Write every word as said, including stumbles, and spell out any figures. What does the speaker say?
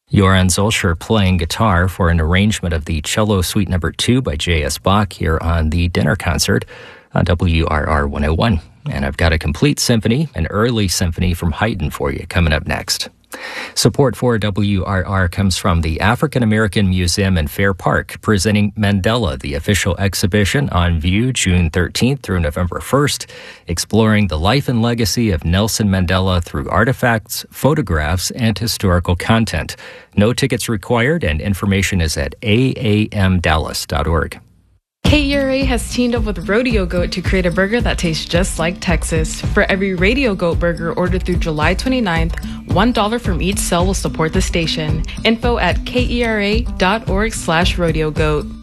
Joran Zolcher playing guitar for an arrangement of the Cello Suite Number two by J S. Bach here on the Dinner Concert on W R R one oh one. And I've got a complete symphony, an early symphony from Haydn for you coming up next. Support for W R R comes from the African American Museum in Fair Park, presenting Mandela, the official exhibition on view June thirteenth through November first, exploring the life and legacy of Nelson Mandela through artifacts, photographs, and historical content. No tickets required, and information is at a a m dallas dot org. K E R A has teamed up with Rodeo Goat to create a burger that tastes just like Texas. For every Radio Goat burger ordered through July twenty-ninth, one dollar from each sale will support the station. Info at kera dot org slash rodeo goat.